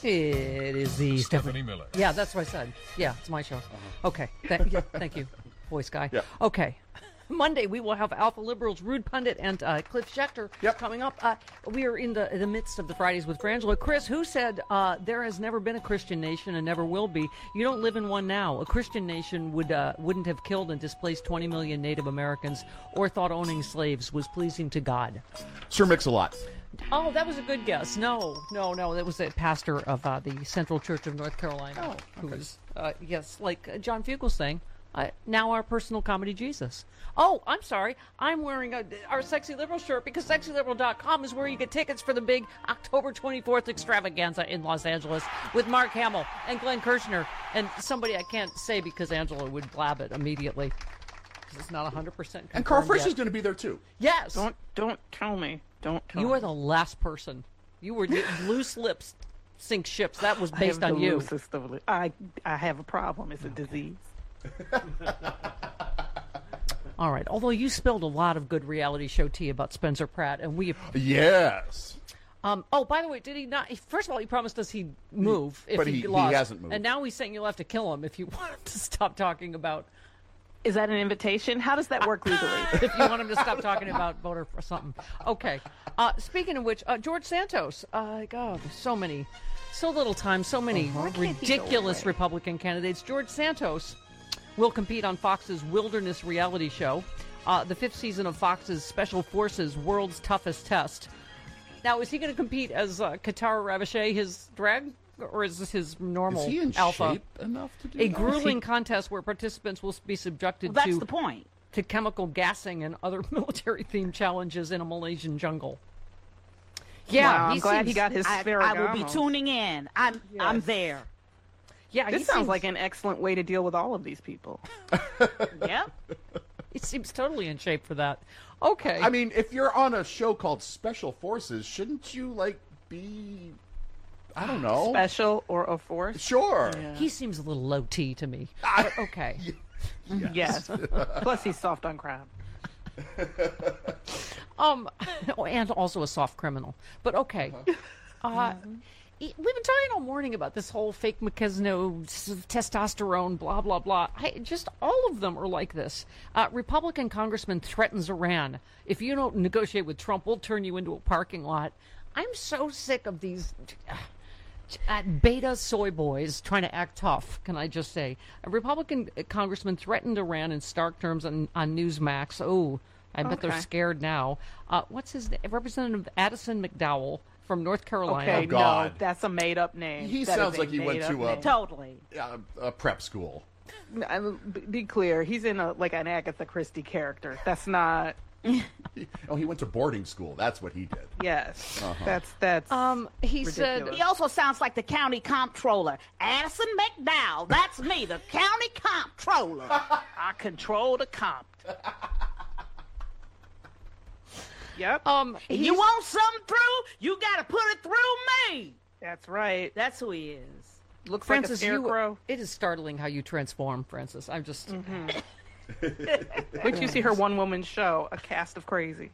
It is the Stephanie Miller. Yeah, that's what I said. Yeah, it's my show. Okay. Thank you, voice guy. Yeah. Okay. Monday, we will have Alpha Liberals, Rude Pundit, and Cliff Schechter coming up. We are in the midst of the Fridays with Frangela. Chris, who said there has never been a Christian nation and never will be. You don't live in one now. A Christian nation wouldn't have killed and displaced 20 million Native Americans or thought owning slaves was pleasing to God. Sir Mix-a-Lot. Oh, that was a good guess. No. That was a pastor of the Central Church of North Carolina. Oh, okay. Who was, yes, like John Fugel's saying, now our personal comedy Jesus. Oh, I'm sorry. I'm wearing our Sexy Liberal shirt because sexyliberal.com is where you get tickets for the big October 24th extravaganza in Los Angeles with Mark Hamill and Glenn Kirshner and somebody I can't say because Angela would blab it immediately because it's not 100% confirmed And Carl Frisch yet. is going to be there, too. Yes. Don't tell me. Don't tell me. You are the last person. You were loose lips sink ships. That was based on you. I have a problem. It's a disease. All right. Although you spilled a lot of good reality show tea about Spencer Pratt, and we. Yes. Oh, by the way, did he not? First of all, he promised us he'd move if But he he lost. hasn't moved. And now he's saying you'll have to kill him if you want him to stop talking about. Is that an invitation? How does that work legally? If you want him to stop talking about voter or something. Okay. Speaking of which, George Santos. God, so little time, so many ridiculous Republican candidates. George Santos will compete on Fox's Wilderness reality show, the 5th season of Fox's Special Forces World's Toughest Test. Now, is he going to compete as Qatar Ravashay, his drag, or is this his normal Is he in alpha? shape enough to do A that? grueling contest where participants will be subjected That's the point. to chemical gassing and other military-themed challenges in a Malaysian jungle. Yeah, Wow, I'm glad he got his Ferragamo. I will be tuning in. I'm there. Yeah, This sounds like an excellent way to deal with all of these people. Yep. He seems totally in shape for that. Okay. I mean, if you're on a show called Special Forces, shouldn't you, be, I don't know. Special or a force? Sure. Yeah. He seems a little low T to me. But okay. Yes. Plus, he's soft on crime. And also a soft criminal. But okay. We've been talking all morning about this whole fake McKesno testosterone, blah, blah, blah. Just all of them are like this. Republican congressman threatens Iran. If you don't negotiate with Trump, we'll turn you into a parking lot. I'm so sick of these beta soy boys trying to act tough, can I just say. A Republican congressman threatened Iran in stark terms on Newsmax. Oh, I bet they're scared now. What's his name? Representative Addison McDowell from North Carolina. Okay, Oh, God. no, that's a made-up name. He That sounds is a like he went made-up to name. Totally. a prep school. Be clear, he's in an Agatha Christie character. That's not. He went to boarding school. That's what he did. Yes, that's. He ridiculous. said He also sounds like the county comptroller, Addison McDowell. That's me, the county comptroller. I control the comp. Yep. You want something through? You got to put it through me. That's right. That's who he is. Looks Francis, like a scarecrow. it is startling how you transform, Francis. I'm just. Wait till you see her one-woman show, a cast of crazy.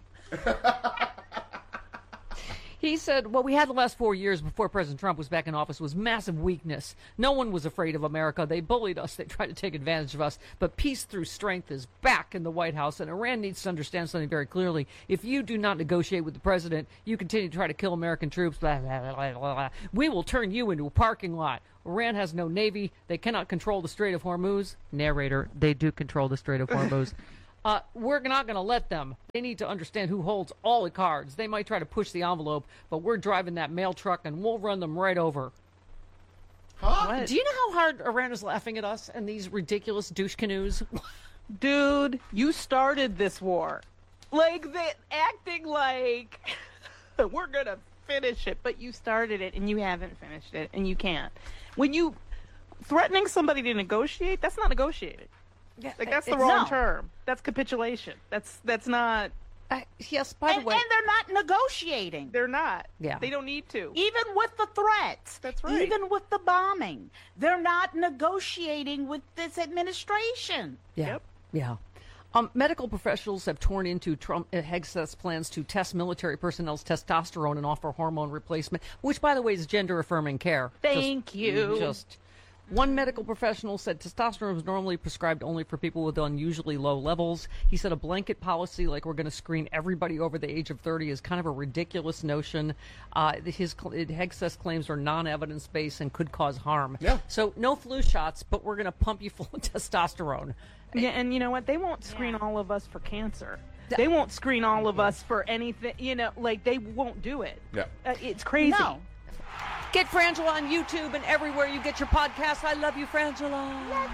He said, what we had the last 4 years before President Trump was back in office was massive weakness. No one was afraid of America. They bullied us. They tried to take advantage of us. But peace through strength is back in the White House, and Iran needs to understand something very clearly. If you do not negotiate with the president, you continue to try to kill American troops, blah, blah, blah, blah, blah. We will turn you into a parking lot. Iran has no navy. They cannot control the Strait of Hormuz. Narrator, they do control the Strait of Hormuz. We're not going to let them. They need to understand who holds all the cards. They might try to push the envelope, but we're driving that mail truck and we'll run them right over. Huh? Do you know how hard Iran is laughing at us and these ridiculous douche canoes? Dude, you started this war. Acting like we're going to finish it, but you started it and you haven't finished it and you can't. When you threatening somebody to negotiate, that's not negotiating. Yeah, That's the wrong term. That's capitulation. That's not. Yes, by the way. And they're not negotiating. They're not. Yeah. They don't need to. Even with the threats. That's right. Even with the bombing. They're not negotiating with this administration. Yeah. Yep. Yeah. Medical professionals have torn into Trump Hegseth's plans to test military personnel's testosterone and offer hormone replacement, which, by the way, is gender-affirming care. Thank you. One medical professional said testosterone is normally prescribed only for people with unusually low levels. He said a blanket policy like we're going to screen everybody over the age of 30 is kind of a ridiculous notion. Hegseth's claims are non-evidence-based and could cause harm. Yeah. So no flu shots, but we're going to pump you full of testosterone. Yeah, and you know what? They won't screen all of us for cancer. They won't screen all of us for anything. They won't do it. Yeah. It's crazy. No. Get Frangela on YouTube and everywhere you get your podcasts. I love you, Frangela. Love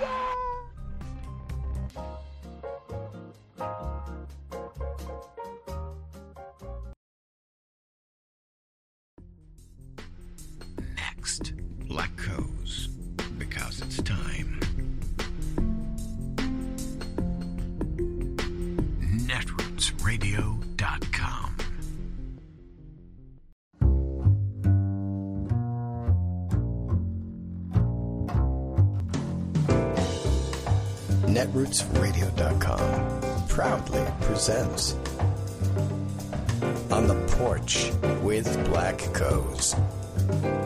ya. Next, Black Co's, because it's time. Netrootsradio.com. Netrootsradio.com proudly presents On the Porch with Black Co's.